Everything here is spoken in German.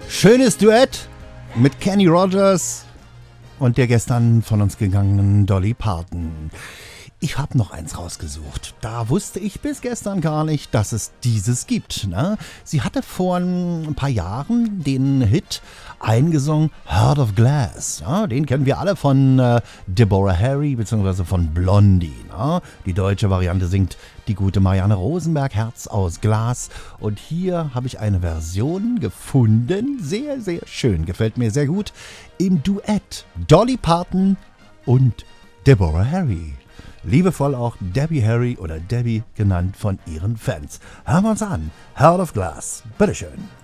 Schönes Duett mit Kenny Rogers und der gestern von uns gegangenen Dolly Parton. Ich habe noch eins rausgesucht. Da wusste ich bis gestern gar nicht, dass es dieses gibt. Ne? Sie hatte vor ein paar Jahren den Hit eingesungen, Heart of Glass. Ja, den kennen wir alle von Deborah Harry bzw. von Blondie. Ne? Die deutsche Variante singt die gute Marianne Rosenberg, Herz aus Glas. Und hier habe ich eine Version gefunden, sehr, sehr schön, gefällt mir sehr gut, im Duett Dolly Parton und Deborah Harry. Liebevoll auch Debbie Harry oder Debbie genannt von ihren Fans. Hören wir uns an. Heart of Glass. Bitteschön.